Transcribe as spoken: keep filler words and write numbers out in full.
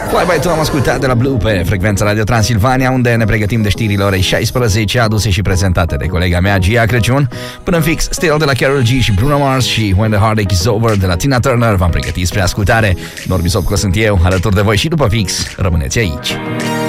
Fly By Two am ascultat de la Blue pe frecvența Radio Transilvania, unde ne pregătim de știrile orei șaisprezece, aduse și prezentate de colega mea Gia Crăciun. Până în fix, Still de la Karol G și Bruno Mars și When the Heartache Is Over de la Tina Turner v-am pregătit spre ascultare. Norbi Sopco sunt eu, alături de voi și după fix, rămâneți aici.